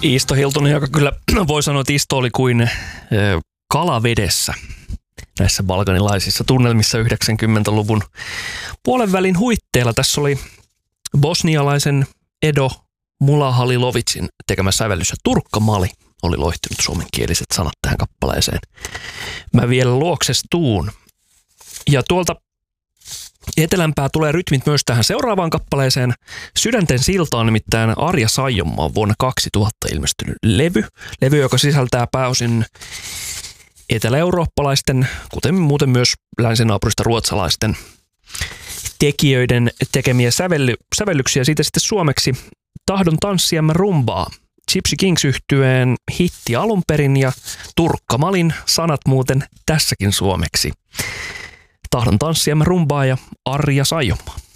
Isto Hiltunen, joka kyllä voi sanoa, että Isto oli kuin kalavedessä näissä balkanilaisissa tunnelmissa 90-luvun puolenvälin huitteilla. Tässä oli bosnialaisen Edo Mulahalilovicin tekemä sävellys ja Turkka-Mali oli loihtinut suomenkieliset sanat tähän kappaleeseen. Mä vielä luokses tuun. Ja tuolta etelämpää tulee rytmit myös tähän seuraavaan kappaleeseen. Sydänten silta on nimittäin Arja Saijonmaan vuonna 2000 ilmestynyt levy, joka sisältää pääosin etelä-eurooppalaisten, kuten muuten myös länsinaapurista ruotsalaisten tekijöiden tekemiä sävellyksiä. Siitä sitten suomeksi Tahdon tanssiamme rumbaa. Gypsy Kings -yhtyeen hitti alun perin ja Turkka-Malin sanat muuten tässäkin suomeksi. Tahdon tanssiamme rumbaa ja Arja Saijonmaa.